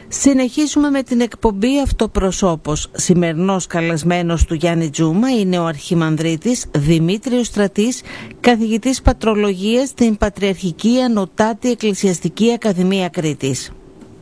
Συνεχίζουμε με την εκπομπή Αυτοπροσώπος. Σημερινός καλεσμένος του Γιάννη Τζούμα είναι ο Αρχιμανδρίτης Δημήτριος Στρατής, καθηγητής πατρολογίας στην Πατριαρχική Ανωτάτη Εκκλησιαστική Ακαδημία Κρήτης.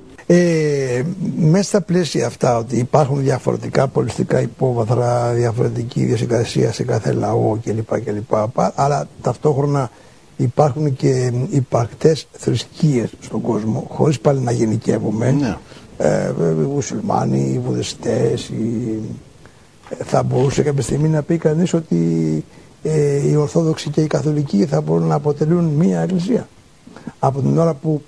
Μέσα στα πλαίσια αυτά, ότι υπάρχουν διαφορετικά πολιτιστικά υπόβαθρα, διαφορετική ιδιοσυγκρασία σε κάθε λαό κλπ. Αλλά ταυτόχρονα υπάρχουν και υπαρκτές θρησκείες στον κόσμο, χωρίς πάλι να γενικεύουμε. Ναι. Οι μουσουλμάνοι, οι βουδιστές, θα μπορούσε κάποια στιγμή να πει κανείς ότι οι Ορθόδοξοι και οι Καθολικοί θα μπορούν να αποτελούν μία εκκλησία. Από την ώρα που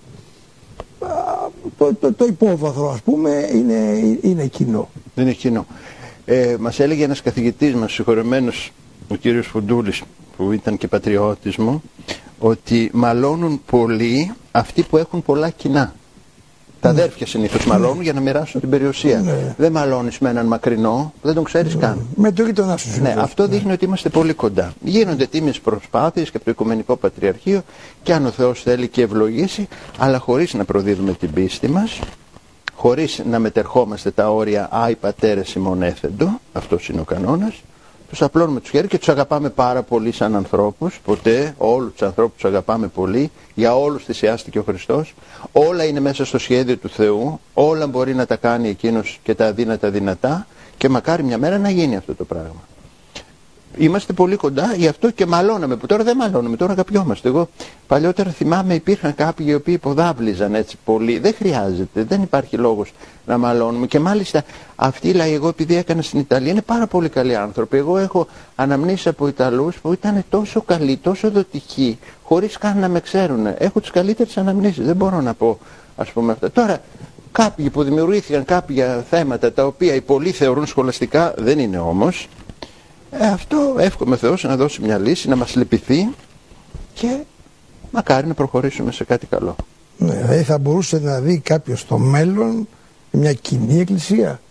το υπόβαθρο, ας πούμε, είναι κοινό. Δεν είναι κοινό. Μας έλεγε ένας καθηγητής μας, συγχωρεμένος, ο κύριος Φουντούλης, που ήταν και πατριώτης μου, ότι μαλώνουν πολλοί αυτοί που έχουν πολλά κοινά. Τα αδέρφια συνήθως μαλώνουν για να μοιράσουν την περιουσία. Ναι. Δεν μαλώνεις με έναν μακρινό, δεν τον ξέρεις καν. Με το γείτονά σου συνήθως. Ναι, αυτό δείχνει ότι είμαστε πολύ κοντά. Γίνονται τίμιες προσπάθειες και από το Οικουμενικό Πατριαρχείο, και αν ο Θεός θέλει και ευλογήσει, αλλά χωρίς να προδίδουμε την πίστη μας, χωρίς να μετερχόμαστε τα όρια «Άι πατέρες ημών έθεντο», αυτός είναι ο κανόνας. Τους απλώνουμε τους χέρια και τους αγαπάμε πάρα πολύ σαν ανθρώπους. Ποτέ όλους τους ανθρώπους τους αγαπάμε πολύ. Για όλους θυσιάστηκε ο Χριστός. Όλα είναι μέσα στο σχέδιο του Θεού. Όλα μπορεί να τα κάνει εκείνος και τα αδύνατα δυνατά. Και μακάρι μια μέρα να γίνει αυτό το πράγμα. Είμαστε πολύ κοντά, γι' αυτό και μαλώναμε. Που τώρα δεν μαλώνουμε, τώρα αγαπιόμαστε. Εγώ παλιότερα θυμάμαι υπήρχαν κάποιοι οι οποίοι υποδάβλιζαν έτσι πολύ. Δεν χρειάζεται, δεν υπάρχει λόγος να μαλώνουμε. Και μάλιστα αυτοί οι λαοί, εγώ επειδή έκανα στην Ιταλία, είναι πάρα πολύ καλοί άνθρωποι. Εγώ έχω αναμνήσεις από Ιταλούς που ήταν τόσο καλοί, τόσο δοτικοί, χωρίς καν να με ξέρουν. Έχω τις καλύτερες αναμνήσεις, δεν μπορώ να πω, ας πούμε, αυτά. Τώρα, κάποιοι που δημιουργήθηκαν κάποια θέματα τα οποία οι πολλοί θεωρούν σχολαστικά, δεν είναι όμως. Αυτό εύχομαι Θεός να δώσει μια λύση, να μας λυπηθεί και μακάρι να προχωρήσουμε σε κάτι καλό. Ναι, δηλαδή θα μπορούσε να δει κάποιος στο μέλλον μια κοινή εκκλησία,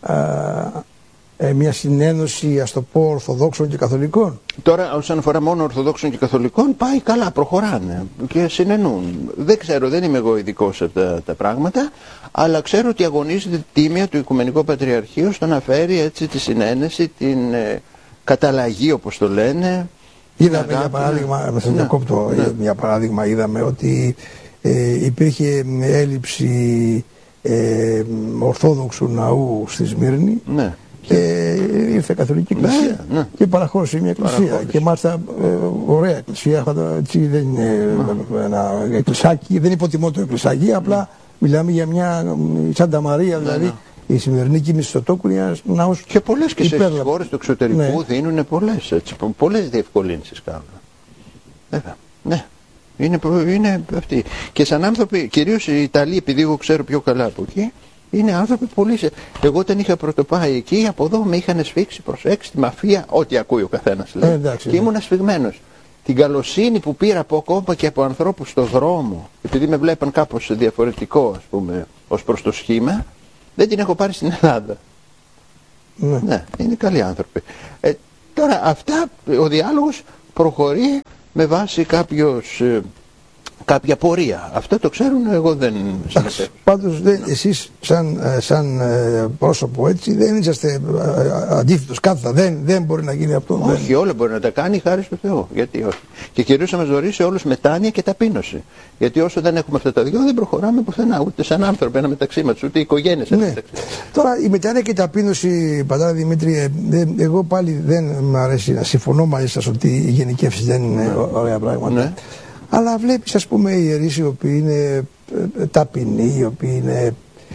μια συνένωση, ας το πω, Ορθοδόξων και Καθολικών. Τώρα όσον αφορά μόνο Ορθοδόξων και Καθολικών, πάει καλά, προχωράνε και συνενούν. Δεν ξέρω, δεν είμαι εγώ ειδικός σε αυτά τα πράγματα, αλλά ξέρω ότι αγωνίζεται τη τίμια του Οικουμενικού Πατριαρχείου στο να φέρει έτσι τη συνένεση, την καταλλαγή, όπως το λένε. Είδαμε για παράδειγμα, για παράδειγμα είδαμε ότι υπήρχε έλλειψη Ορθόδοξου ναού στη Σμύρνη. Ναι. Και ήρθε η Καθολική Εκκλησία και παραχώρησε μια εκκλησία. Και μάλιστα ωραία εκκλησία. Έτσι, δεν είναι ένα εκκλησάκι, δεν υποτιμώ το εκκλησάκι, απλά μιλάμε για μια Σάντα Μαρία, δηλαδή. Η σημερινή κίνηση στο τόκου είναι ένας ναός. Και πολλές και σε χώρες του εξωτερικού δίνουν πολλές διευκολύνσεις κάνουν. Βέβαια. Ναι. Είναι αυτοί. Και σαν άνθρωποι, κυρίως οι Ιταλοί, επειδή εγώ ξέρω πιο καλά από εκεί, είναι άνθρωποι πολύ. Εγώ όταν είχα πρωτοπάει εκεί, από εδώ με είχαν σφίξει, προσέξει τη μαφία, ό,τι ακούει ο καθένας. Και ήμουν ασφιγμένος. Την καλοσύνη που πήρα από ακόμα και από ανθρώπους στο δρόμο, επειδή με βλέπαν κάπως διαφορετικό, ας πούμε, ως προς το σχήμα, δεν την έχω πάρει στην Ελλάδα. Ναι, είναι καλοί άνθρωποι. Τώρα αυτά, ο διάλογος προχωρεί με βάση κάποια πορεία. Αυτό το ξέρουν, εγώ δεν συμμετέχω. Πάντως εσείς σαν πρόσωπο έτσι δεν είσαστε αντίθετος κάθετα. Δεν μπορεί να γίνει αυτό. Όχι, όλα μπορεί να τα κάνει χάρη στο Θεό. Γιατί όχι. Και κυρίως να μας δωρήσει όλους μετάνοια και ταπείνωση. Γιατί όσο δεν έχουμε αυτά τα δυο δεν προχωράμε πουθενά. Ούτε σαν άνθρωποι ένα μεταξύ μας, ούτε οι οικογένειες ένα μεταξύ μας. Τώρα η μετάνοια και η ταπείνωση, πατέρα Δημήτρη, εγώ πάλι δεν μου αρέσει να συμφωνώ μαζί σας ότι οι γενικεύσεις δεν είναι ωραία πράγματα. Αλλά βλέπεις, ας πούμε, οι ιερείς οι οποίοι είναι ταπεινοί, οι οποίοι είναι...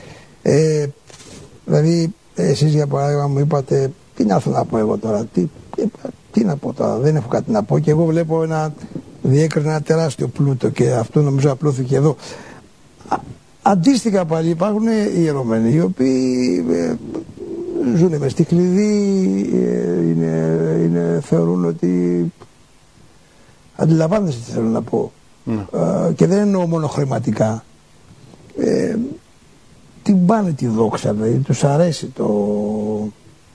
δηλαδή, εσείς για παράδειγμα μου είπατε, τι να έρθω να πω εγώ τώρα, τι να πω τώρα, δεν έχω κάτι να πω. Και εγώ βλέπω διέκρινα ένα τεράστιο πλούτο και αυτό νομίζω απλώθηκε εδώ. Αντίστοιχα πάλι υπάρχουν ιερωμένοι, οι οποίοι ζουν μες στη κλειδί, θεωρούν ότι... Αντιλαμβάνεστε τι θέλω να πω. Και δεν εννοώ μόνο χρηματικά. Την πάνε τη δόξα, δηλαδή τους αρέσει το...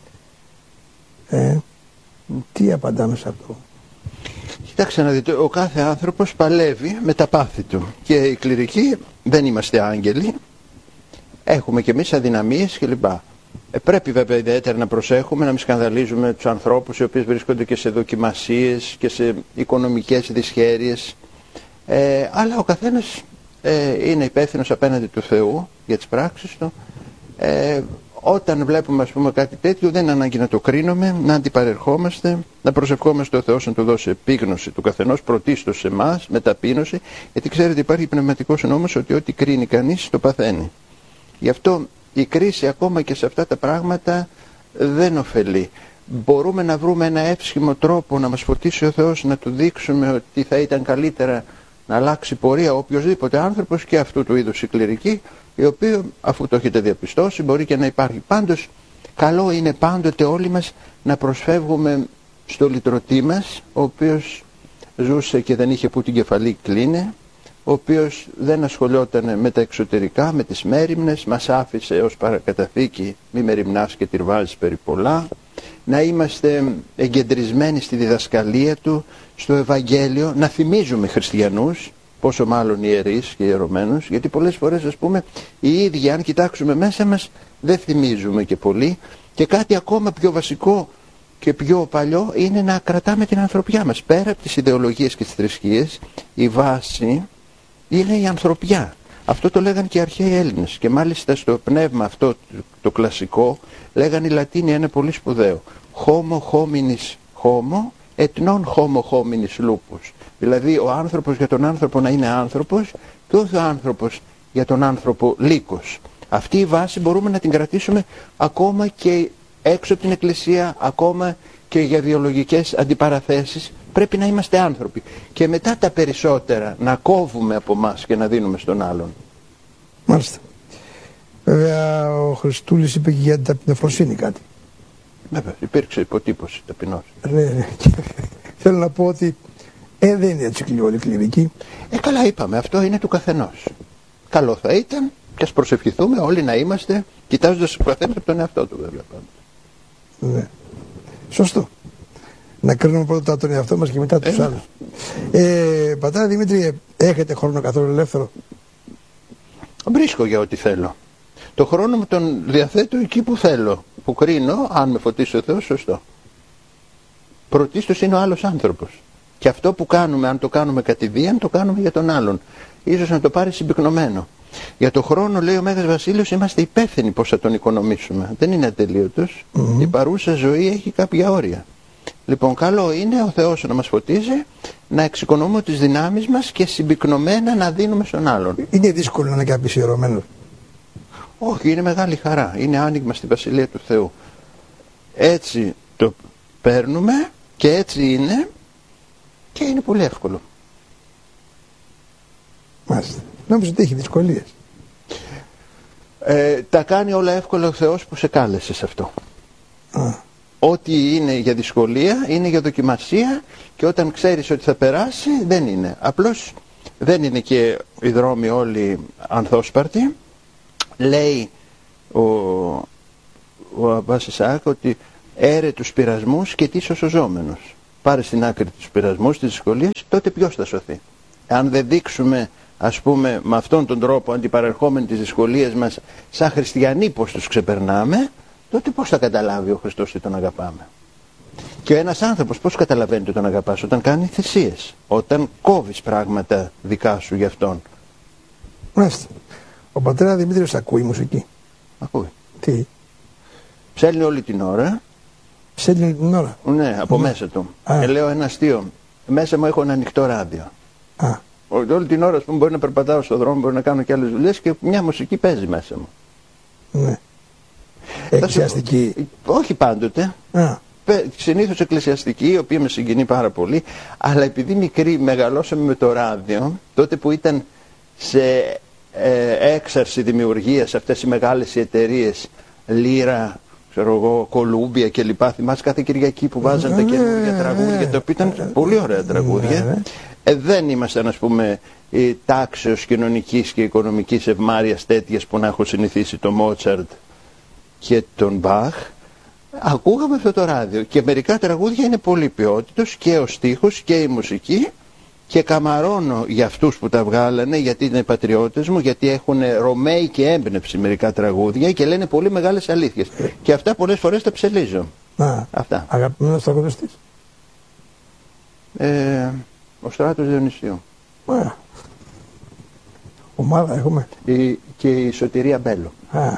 τι απαντάμε σε αυτό? Κοιτάξτε να δείτε, ο κάθε άνθρωπος παλεύει με τα πάθη του. Και οι κληρικοί δεν είμαστε άγγελοι. έχουμε κι εμείς αδυναμίες κλπ. Πρέπει βέβαια ιδιαίτερα να προσέχουμε, να μην σκανδαλίζουμε τους ανθρώπους οι οποίοι βρίσκονται και σε δοκιμασίες και σε οικονομικές δυσχέρειες. Αλλά ο καθένας είναι υπεύθυνος απέναντι του Θεού για τις πράξεις του. Όταν βλέπουμε ας πούμε κάτι τέτοιο, δεν είναι ανάγκη να το κρίνουμε, να αντιπαρερχόμαστε, να προσευχόμαστε ο Θεός να του δώσει επίγνωση του καθενός, πρωτίστως σε εμάς, με ταπείνωση, γιατί ξέρετε υπάρχει πνευματικός νόμος ότι ό,τι κρίνει κανείς το παθαίνει. Γι' αυτό η κρίση ακόμα και σε αυτά τα πράγματα δεν ωφελεί. Μπορούμε να βρούμε ένα εύσχυμο τρόπο να μας φωτίσει ο Θεός, να του δείξουμε ότι θα ήταν καλύτερα να αλλάξει πορεία οποιοσδήποτε άνθρωπος, και αυτού του είδους η κληρική, η οποία, αφού το έχετε διαπιστώσει, μπορεί και να υπάρχει. Πάντως καλό είναι πάντοτε όλοι μας να προσφεύγουμε στο λυτρωτή μας, ο οποίος ζούσε και δεν είχε που την κεφαλή κλείνε, ο οποίος δεν ασχολιόταν με τα εξωτερικά, με τις μέριμνες, μας άφησε ως παρακαταθήκη «Μη μεριμνάς και τυρβάζεις περί πολλά». Να είμαστε εγκεντρισμένοι στη διδασκαλία του, στο Ευαγγέλιο, να θυμίζουμε χριστιανούς, πόσο μάλλον ιερείς και ιερωμένους, γιατί πολλές φορές ας πούμε οι ίδιοι αν κοιτάξουμε μέσα μας δεν θυμίζουμε και πολύ, και κάτι ακόμα πιο βασικό και πιο παλιό είναι να κρατάμε την ανθρωπιά μας. Πέρα από τις ιδεολογίες και τις θρησκείες, η βάση είναι η ανθρωπιά. Αυτό το λέγαν και οι αρχαίοι Έλληνες, και μάλιστα στο πνεύμα αυτό το κλασικό λέγαν οι Λατίνοι ένα πολύ σπουδαίο: homo hominis homo et non homo hominis lupus. Δηλαδή ο άνθρωπος για τον άνθρωπο να είναι άνθρωπος και όχι ο άνθρωπος για τον άνθρωπο λύκος. Αυτή η βάση μπορούμε να την κρατήσουμε ακόμα και έξω από την Εκκλησία, ακόμα και για βιολογικές αντιπαραθέσεις. Πρέπει να είμαστε άνθρωποι και μετά τα περισσότερα να κόβουμε από μας και να δίνουμε στον άλλον. Μάλιστα. Βέβαια ο Χριστούλης είπε και για την ταπεινοφροσύνη κάτι. Βέβαια, υπήρξε υποτύπωση ταπεινός. Ναι. Θέλω να πω ότι δεν είναι έτσι όλοι κληρικοί. Καλά είπαμε, αυτό είναι του καθενός. Καλό θα ήταν και ας προσευχηθούμε όλοι να είμαστε κοιτάζοντας ο καθένας από τον εαυτό του, βέβαια. Ναι. Σωστό. Να κρίνουμε πρώτα τον εαυτό μας και μετά τους άλλους. Πατέρα Δημήτρη, έχετε χρόνο καθόλου ελεύθερο? Βρίσκω για ό,τι θέλω. Το χρόνο μου τον διαθέτω εκεί που θέλω. Που κρίνω, αν με φωτίσει ο Θεός, σωστό. Πρωτίστως είναι ο άλλος άνθρωπος. Και αυτό που κάνουμε, αν το κάνουμε κατηδίαν, το κάνουμε για τον άλλον. Ίσως να το πάρει συμπυκνωμένο. Για το χρόνο, λέει ο Μέγας Βασίλειος, είμαστε υπεύθυνοι πώς θα τον οικονομήσουμε. Δεν είναι ατελείωτος. Η παρούσα ζωή έχει κάποια όρια. Λοιπόν, καλό είναι ο Θεός να μας φωτίζει, να εξοικονομούμε τις δυνάμεις μας και συμπυκνωμένα να δίνουμε στον άλλον. Είναι δύσκολο να είναι κάποιος ιερωμένος? Όχι, είναι μεγάλη χαρά. Είναι άνοιγμα στη Βασιλεία του Θεού. Έτσι το παίρνουμε και έτσι είναι, και είναι πολύ εύκολο. Μάλιστα. Νόμιζα ότι έχει δυσκολίες. Τα κάνει όλα εύκολα ο Θεός που σε κάλεσε σε αυτό. Ό,τι είναι για δυσκολία είναι για δοκιμασία, και όταν ξέρεις ότι θα περάσει δεν είναι. Απλώς δεν είναι και οι δρόμοι όλοι ανθόσπαρτοι. Λέει ο Αμπάς Ισαάκ ότι έρε τους πειρασμούς και τι σωσοζόμενος. Πάρε στην άκρη τους πειρασμούς, τις δυσκολίες, τότε ποιος θα σωθεί? Αν δεν δείξουμε, ας πούμε, με αυτόν τον τρόπο αντιπαρερχόμενοι τις δυσκολίες μας σαν χριστιανοί πως τους ξεπερνάμε, τότε πώς θα καταλάβει ο Χριστός ότι τον αγαπάμε? Και ένας άνθρωπος πώς καταλαβαίνει ότι τον αγαπάς? Όταν κάνει θυσίες, όταν κόβεις πράγματα δικά σου για αυτόν. Μάλιστα. Ο πατέρα Δημήτριος ακούει μουσική? Ακούει. Τι? Ψέλνει όλη την ώρα. Ψέλνει όλη την ώρα? Ναι, από μέσα του. Λέω ένα αστείο. Μέσα μου έχω ένα ανοιχτό ράδιο. Όλη την ώρα, ας πούμε, μπορεί να περπατάω στον δρόμο, μπορεί να κάνω και άλλες δουλειές και μια μουσική παίζει μέσα μου. Ναι. Εκκλησιαστική? Όχι πάντοτε. Συνήθως εκκλησιαστική, η οποία με συγκινεί πάρα πολύ, αλλά επειδή μικρή μεγαλώσαμε με το ράδιο, τότε που ήταν σε έξαρση δημιουργίας αυτές οι μεγάλες εταιρείες, Λύρα, ξέρω εγώ, Κολούμπια κλπ. Θυμάσαι κάθε Κυριακή που βάζαν τα καινούργια τραγούδια, τα οποία ήταν πολύ ωραία τραγούδια. Δεν ήμασταν, ας πούμε, τάξεως κοινωνικής και οικονομικής ευμάρειας τέτοιες που να έχω συνηθίσει το Μότσαρτ και τον Μπαχ. Ακούγαμε αυτό το ράδιο και μερικά τραγούδια είναι πολύ ποιότητος, και ο στίχος και η μουσική, και καμαρώνω για αυτούς που τα βγάλανε, γιατί είναι πατριώτες μου, γιατί έχουν ρωμαϊκή έμπνευση μερικά τραγούδια και λένε πολύ μεγάλες αλήθειες. Και αυτά πολλές φορές τα ψελίζω. Αυτά. Αγαπημένος τραγουδιστής. Ο Στράτος Διονυσίου. Ομάδα έχουμε. Και η Σωτηρία Μπέλο.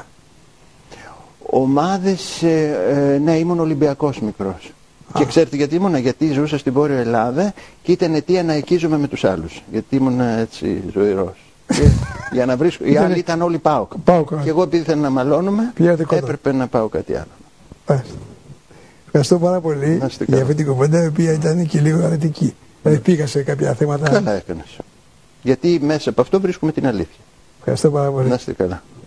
Ομάδες, ναι, ήμουν Ολυμπιακός μικρός. Και ξέρετε γιατί ήμουνα? Γιατί ζούσα στην Βόρεια Ελλάδα και ήταν αιτία να οικίζομαι με τους άλλους. Γιατί ήμουν έτσι ζωηρός. Για να βρίσκω. Οι άλλοι ήταν όλοι ΠΑΟΚ. Και εγώ επειδή ήθελα να μαλώνουμε, έπρεπε να πάω κάτι άλλο. Ευχαριστώ πάρα πολύ για αυτή την κουβέντα, η οποία ήταν και λίγο αρνητική. Δηλαδή πήγα σε κάποια θέματα. Καλά έκανες. Γιατί μέσα από αυτό βρίσκουμε την αλήθεια. Ευχαριστώ πάρα πολύ. Να είστε καλά.